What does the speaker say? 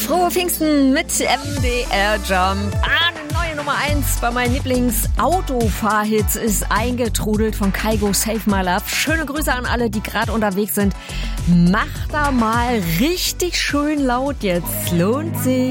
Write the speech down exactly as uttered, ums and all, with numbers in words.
Frohe Pfingsten mit M D R Jump. Eine neue Nummer eins bei meinen Lieblings-Autofahrhits ist eingetrudelt von Kygo, Save My Love. Schöne Grüße an alle, die gerade unterwegs sind. Macht da mal richtig schön laut jetzt. Lohnt sich.